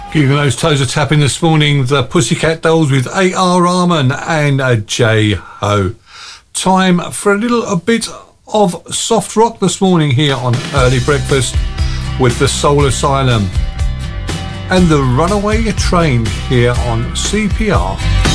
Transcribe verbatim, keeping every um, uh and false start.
Giving those toes a tapping this morning, the Pussycat Dolls with A R Rahman and a J Ho. Time for a little a bit of soft rock this morning here on Early Breakfast with the Soul Asylum and the Runaway Train here on C P R.